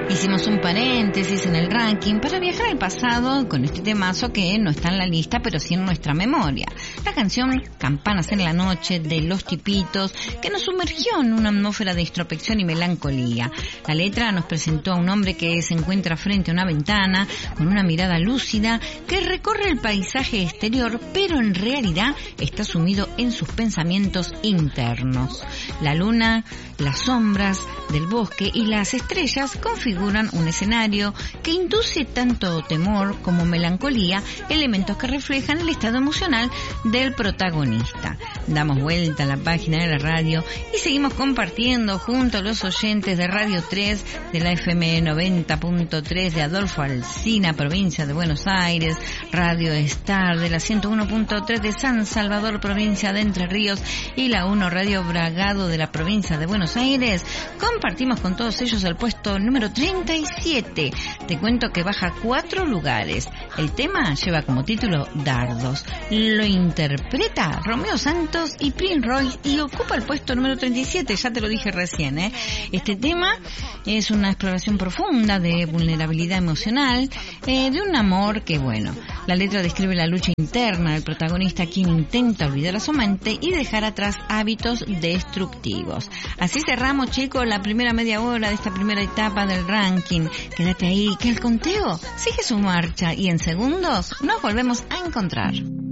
Hicimos un paréntesis en el ranking para viajar al pasado con este temazo que no está en la lista, pero sí en nuestra memoria. La canción Campanas en la Noche de Los Tipitos, que nos sumergió en una atmósfera de introspección y melancolía. La letra nos presentó a un hombre que se encuentra frente a una ventana con una mirada lúcida que recorre el paisaje exterior, pero en realidad está sumido en sus pensamientos internos. La luna, las sombras del bosque y las estrellas configuran un escenario que induce tanto temor como melancolía, elementos que reflejan el estado emocional del protagonista. Damos vuelta a la página de la radio y seguimos compartiendo junto a los oyentes de Radio 3 de la FM 90.3 de Adolfo Alsina, provincia de Buenos Aires, Radio Star de la 101.3 de San Salvador, provincia de Entre Ríos, y la 1 Radio Bragado de la provincia de Buenos Aires. Compartimos con todos ellos el puesto número 37. Te cuento que baja 4 lugares. El tema lleva como título Dardos. Lo interpreta Romeo Santos y Prince Royce y ocupa el puesto número 37. Ya te lo dije recién, ¿eh? Este tema es una exploración profunda de vulnerabilidad emocional, de un amor que, bueno, la letra describe la lucha interna del protagonista, quien intenta olvidar a su amante y dejar atrás hábitos destructivos. Así cerramos, chicos, la primera media hora de esta primera etapa del ranking. Quédate ahí, que el conteo sigue su marcha y en segundos nos volvemos a encontrar.